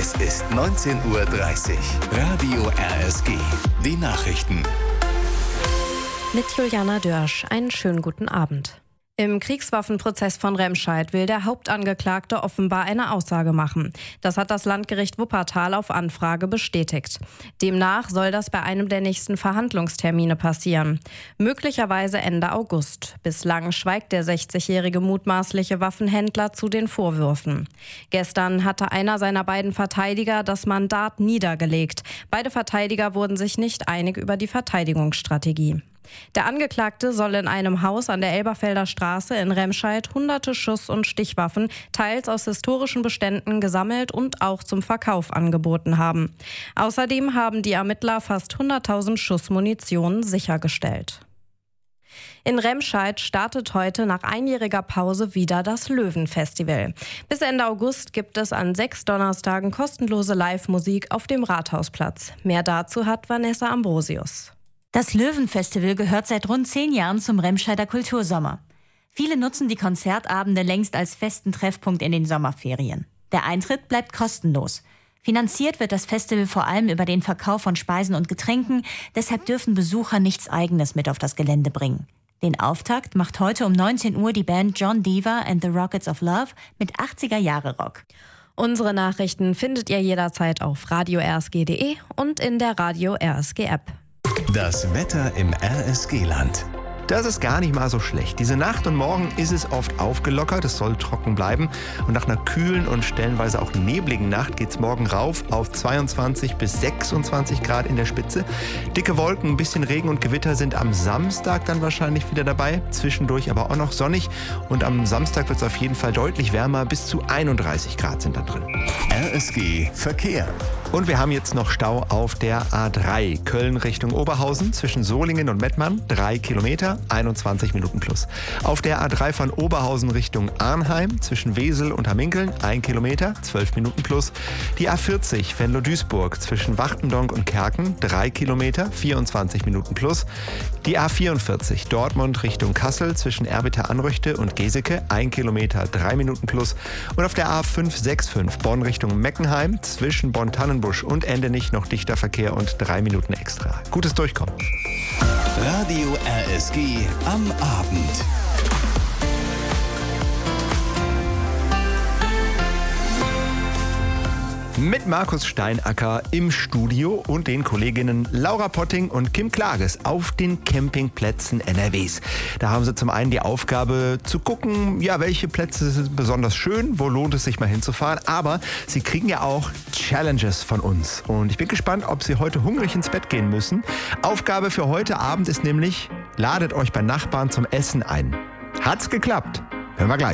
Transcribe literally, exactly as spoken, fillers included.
Es ist neunzehn Uhr dreißig. Radio R S G. Die Nachrichten. Mit Juliana Dörsch. Einen schönen guten Abend. Im Kriegswaffenprozess von Remscheid will der Hauptangeklagte offenbar eine Aussage machen. Das hat das Landgericht Wuppertal auf Anfrage bestätigt. Demnach soll das bei einem der nächsten Verhandlungstermine passieren. Möglicherweise Ende August. Bislang schweigt der sechzigjährige mutmaßliche Waffenhändler zu den Vorwürfen. Gestern hatte einer seiner beiden Verteidiger das Mandat niedergelegt. Beide Verteidiger wurden sich nicht einig über die Verteidigungsstrategie. Der Angeklagte soll in einem Haus an der Elberfelder Straße in Remscheid hunderte Schuss- und Stichwaffen, teils aus historischen Beständen, gesammelt und auch zum Verkauf angeboten haben. Außerdem haben die Ermittler fast hunderttausend Schuss Munition sichergestellt. In Remscheid startet heute nach einjähriger Pause wieder das Löwenfestival. Bis Ende August gibt es an sechs Donnerstagen kostenlose Live-Musik auf dem Rathausplatz. Mehr dazu hat Vanessa Ambrosius. Das Löwenfestival gehört seit rund zehn Jahren zum Remscheider Kultursommer. Viele nutzen die Konzertabende längst als festen Treffpunkt in den Sommerferien. Der Eintritt bleibt kostenlos. Finanziert wird das Festival vor allem über den Verkauf von Speisen und Getränken, deshalb dürfen Besucher nichts Eigenes mit auf das Gelände bringen. Den Auftakt macht heute um neunzehn Uhr die Band John Diva and the Rockets of Love mit achtziger-Jahre-Rock. Unsere Nachrichten findet ihr jederzeit auf radio r s g punkt d e und in der Radio R S G App. Das Wetter im R S G-Land. Das ist gar nicht mal so schlecht. Diese Nacht und Morgen ist es oft aufgelockert, es soll trocken bleiben. Und nach einer kühlen und stellenweise auch nebligen Nacht geht es morgen rauf auf zweiundzwanzig bis sechsundzwanzig Grad in der Spitze. Dicke Wolken, ein bisschen Regen und Gewitter sind am Samstag dann wahrscheinlich wieder dabei. Zwischendurch aber auch noch sonnig. Und am Samstag wird es auf jeden Fall deutlich wärmer, bis zu einunddreißig Grad sind da drin. R S G Verkehr. Und wir haben jetzt noch Stau auf der A drei. Köln Richtung Oberhausen zwischen Solingen und Mettmann. Drei Kilometer, einundzwanzig Minuten plus. Auf der A drei von Oberhausen Richtung Arnheim zwischen Wesel und Hamminkeln. Ein Kilometer, zwölf Minuten plus. Die A vierzig Venlo-Duisburg zwischen Wachtendonk und Kerken. Drei Kilometer, vierundzwanzig Minuten plus. Die A vierundvierzig Dortmund Richtung Kassel zwischen Erbitter-Anrüchte und Geseke. Ein Kilometer, drei Minuten plus. Und auf der A fünfhundertfünfundsechzig Bonn Richtung Meckenheim zwischen Bonn-Tannenbusch und Endenich noch dichter Verkehr und drei Minuten extra. Gutes Durchkommen. Radio R S G am Abend. Mit Markus Steinacker im Studio und den Kolleginnen Laura Potting und Kim Klages auf den Campingplätzen N R Ws. Da haben sie zum einen die Aufgabe zu gucken, ja, welche Plätze sind besonders schön, wo lohnt es sich mal hinzufahren, aber sie kriegen ja auch Challenges von uns. Und ich bin gespannt, ob sie heute hungrig ins Bett gehen müssen. Aufgabe für heute Abend ist nämlich, ladet euch bei Nachbarn zum Essen ein. Hat's geklappt? Hören wir gleich.